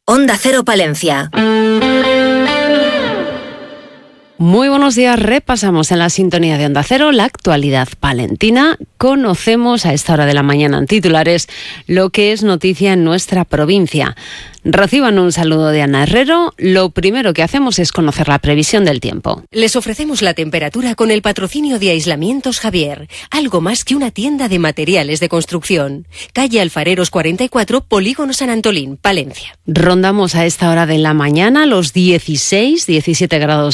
Onda Cero Palencia. Muy buenos días, repasamos en la sintonía de Onda Cero la actualidad palentina. Conocemos a esta hora de la mañana en titulares lo que es noticia en nuestra provincia. Reciban un saludo de Ana Herrero. Lo primero que hacemos es conocer la previsión del tiempo. Les ofrecemos la temperatura con el patrocinio de Aislamientos Javier, algo más que una tienda de materiales de construcción. Calle Alfareros 44, Polígono San Antolín, Palencia. Rondamos a esta hora de la mañana los 16, 17 grados